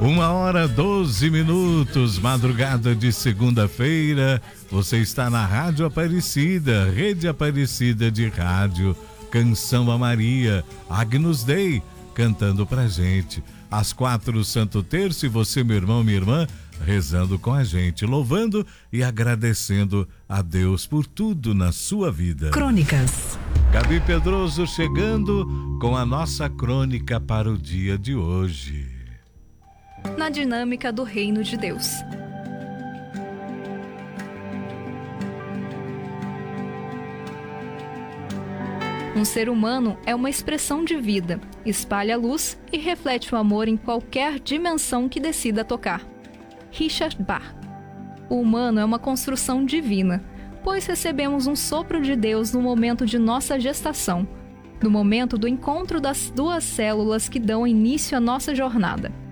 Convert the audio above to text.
1h12, madrugada de segunda-feira. Você está na Rádio Aparecida, Rede Aparecida de Rádio. Canção a Maria, Agnus Dei, cantando pra gente. Às 4, Santo Terço, e você, meu irmão, minha irmã, rezando com a gente, louvando e agradecendo a Deus por tudo na sua vida. Crônicas. Gabi Pedroso chegando com a nossa crônica para o dia de hoje. Na dinâmica do Reino de Deus. Um ser humano é uma expressão de vida, espalha luz e reflete o amor em qualquer dimensão que decida tocar. Richard Bach. O humano é uma construção divina, pois recebemos um sopro de Deus no momento de nossa gestação, no momento do encontro das duas células que dão início à nossa jornada.